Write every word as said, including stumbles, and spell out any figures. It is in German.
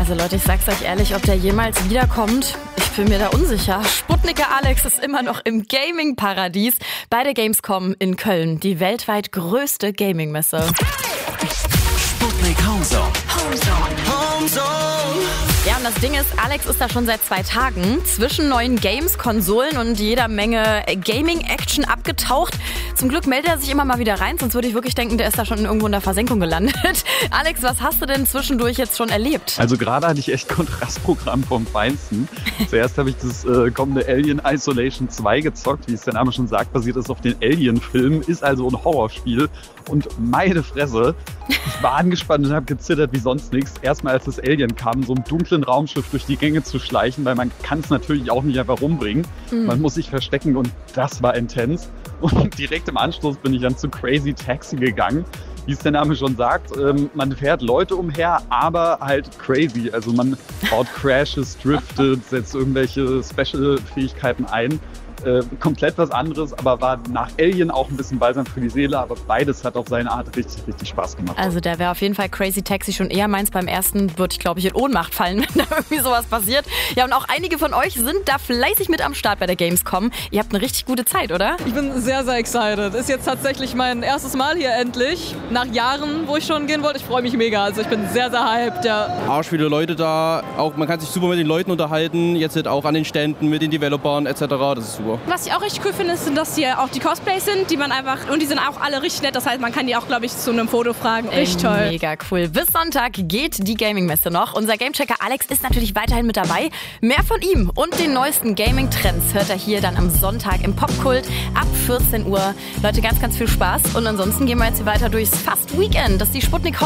Also Leute, ich sag's euch ehrlich, ob der jemals wiederkommt, ich bin mir da unsicher. Sputniker Alex ist immer noch im Gaming-Paradies bei der Gamescom in Köln, die weltweit größte Gaming-Messe. Sputnik Homezone. Homezone. Homezone. Ja, und das Ding ist, Alex ist da schon seit zwei Tagen zwischen neuen Games, Konsolen und jeder Menge Gaming-Action abgetaucht. Zum Glück meldet er sich immer mal wieder rein, sonst würde ich wirklich denken, der ist da schon irgendwo in der Versenkung gelandet. Alex, was hast du denn zwischendurch jetzt schon erlebt? Also gerade hatte ich echt Kontrastprogramm vom Feinsten. Zuerst habe ich das äh, kommende Alien Isolation zwei gezockt, wie es der Name schon sagt, basiert es auf den Alien-Filmen, ist also ein Horrorspiel. Und meine Fresse, ich war angespannt und habe gezittert wie sonst nichts. Erstmal als das Alien kam, so einem dunklen Raumschiff durch die Gänge zu schleichen, weil man kann es natürlich auch nicht einfach rumbringen. Mhm. Man muss sich verstecken und das war intens. Und direkt im Anschluss bin ich dann zu Crazy Taxi gegangen. Wie es der Name schon sagt, ähm, man fährt Leute umher, aber halt crazy. Also man baut Crashes, driftet, setzt irgendwelche Special-Fähigkeiten ein. Äh, komplett was anderes, aber war nach Alien auch ein bisschen balsam für die Seele, aber beides hat auf seine Art richtig, richtig Spaß gemacht. Also da wäre auf jeden Fall Crazy Taxi schon eher meins. Beim ersten würde ich, glaube ich, in Ohnmacht fallen, wenn da irgendwie sowas passiert. Ja, und auch einige von euch sind da fleißig mit am Start bei der Gamescom. Ihr habt eine richtig gute Zeit, oder? Ich bin sehr, sehr excited. Ist jetzt tatsächlich mein erstes Mal hier endlich. Nach Jahren, wo ich schon gehen wollte. Ich freue mich mega. Also ich bin sehr, sehr hyped. Ja. Arsch viele Leute da. Auch, man kann sich super mit den Leuten unterhalten. Jetzt halt auch an den Ständen mit den Developern et cetera. Das ist super. Was ich auch richtig cool finde, ist, dass hier auch die Cosplays sind, die man einfach, und die sind auch alle richtig nett, das heißt, man kann die auch, glaube ich, zu einem Foto fragen. Richtig toll. Mega cool. Bis Sonntag geht die Gaming-Messe noch. Unser Gamechecker Alex ist natürlich weiterhin mit dabei. Mehr von ihm und den neuesten Gaming-Trends hört er hier dann am Sonntag im Popkult ab vierzehn Uhr. Leute, ganz, ganz viel Spaß und ansonsten gehen wir jetzt hier weiter durchs Fast Weekend. Das ist die Sputnik